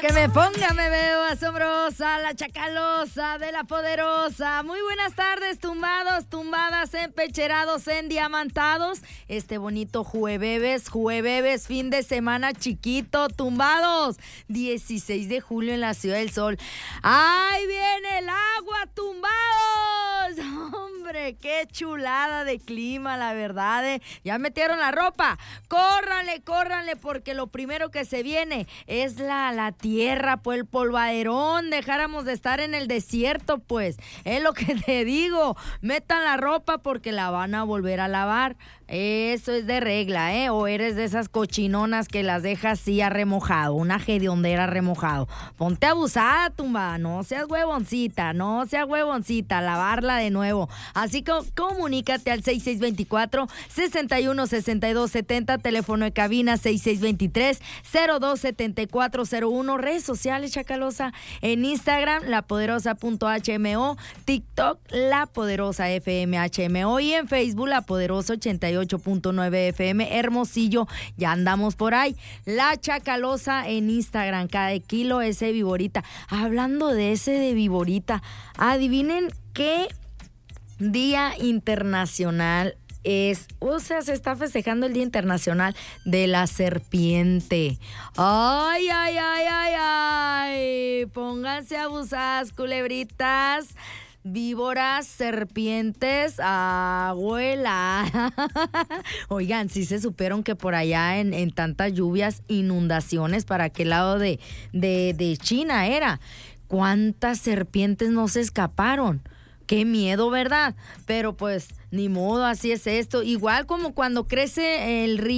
que me ponga, me veo asombrosa, la chacalosa de la poderosa. Muy buenas tardes, tumbados, tumbadas, empecherados, endiamantados. Este bonito jueves, fin de semana chiquito, tumbados. 16 de julio en la Ciudad del Sol. ¡Ay, viene el agua, tumbados! Hombre, qué chulada de clima, la verdad, ¿eh? Ya metieron la ropa. Córranle, porque lo primero que se viene es la tierra, pues el polvaderón. Dejáramos de estar en el desierto, pues. Es lo que te digo. Metan la ropa porque la van a volver a lavar. Eso es de regla, ¿eh? O eres de esas cochinonas que las dejas así a remojado, una hediondera remojado. Ponte abusada, tumba, no seas huevoncita, lavarla de nuevo. Así que comunícate al 6624-616270, teléfono de cabina 6623-027401, redes sociales, chacalosa, en Instagram, lapoderosa.hmo, TikTok, lapoderosafmhmo y en Facebook, lapoderosa 88.9 FM, Hermosillo, ya andamos por ahí. La Chacalosa en Instagram, cada kilo ese viborita. Hablando de ese de viborita, adivinen qué Día Internacional es, o sea, se está festejando el Día Internacional de la Serpiente. Ay, pónganse abusadas, culebritas, víboras, serpientes, abuela. Oigan, sí se supieron que por allá en tantas lluvias, inundaciones, para aquel lado de China era. ¿Cuántas serpientes no se escaparon? Qué miedo, ¿verdad? Pero pues, ni modo, así es esto. Igual como cuando crece el río.